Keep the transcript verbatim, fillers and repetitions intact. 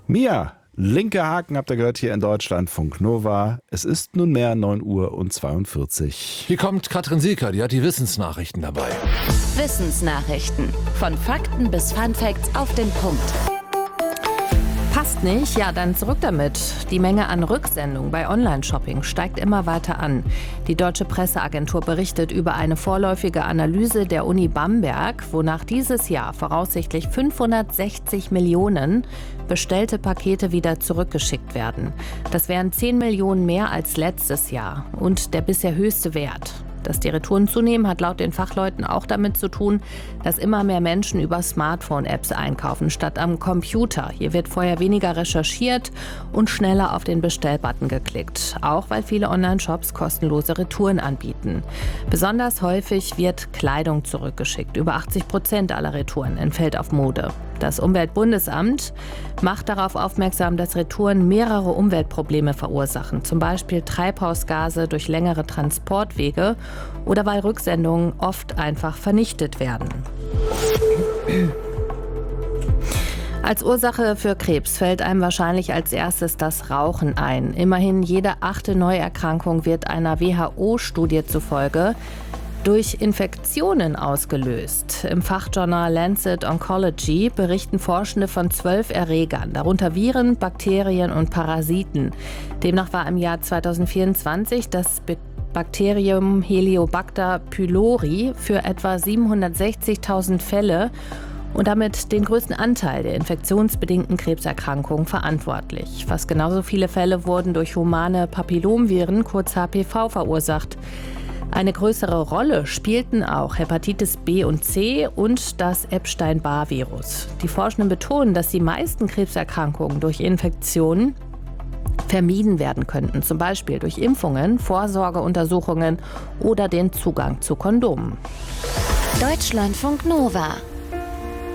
Mia, linke Haken habt ihr gehört hier in Deutschlandfunk Nova. Es ist nunmehr neun Uhr und zweiundvierzig. Hier kommt Katrin Silker, die hat die Wissensnachrichten dabei. Wissensnachrichten. Von Fakten bis Funfacts auf den Punkt. Passt nicht? Ja, dann zurück damit. Die Menge an Rücksendungen bei Online-Shopping steigt immer weiter an. Die Deutsche Presseagentur berichtet über eine vorläufige Analyse der Uni Bamberg, wonach dieses Jahr voraussichtlich fünfhundertsechzig Millionen bestellte Pakete wieder zurückgeschickt werden. Das wären zehn Millionen mehr als letztes Jahr und der bisher höchste Wert. Dass die Retouren zunehmen, hat laut den Fachleuten auch damit zu tun, dass immer mehr Menschen über Smartphone-Apps einkaufen statt am Computer. Hier wird vorher weniger recherchiert und schneller auf den Bestellbutton geklickt. Auch weil viele Online-Shops kostenlose Retouren anbieten. Besonders häufig wird Kleidung zurückgeschickt. Über achtzig Prozent aller Retouren entfällt auf Mode. Das Umweltbundesamt macht darauf aufmerksam, dass Retouren mehrere Umweltprobleme verursachen. Zum Beispiel Treibhausgase durch längere Transportwege oder weil Rücksendungen oft einfach vernichtet werden. Als Ursache für Krebs fällt einem wahrscheinlich als erstes das Rauchen ein. Immerhin jede achte Neuerkrankung wird einer W H O-Studie zufolge durch Infektionen ausgelöst. Im Fachjournal Lancet Oncology berichten Forschende von zwölf Erregern, darunter Viren, Bakterien und Parasiten. Demnach war im Jahr zweitausendvierundzwanzig das Bakterium Heliobacter pylori für etwa siebenhundertsechzigtausend Fälle und damit den größten Anteil der infektionsbedingten Krebserkrankungen verantwortlich. Fast genauso viele Fälle wurden durch humane Papillomviren, kurz H P V, verursacht. Eine größere Rolle spielten auch Hepatitis B und C und das Epstein-Barr-Virus. Die Forschenden betonen, dass die meisten Krebserkrankungen durch Infektionen vermieden werden könnten, zum Beispiel durch Impfungen, Vorsorgeuntersuchungen oder den Zugang zu Kondomen. Deutschlandfunk Nova.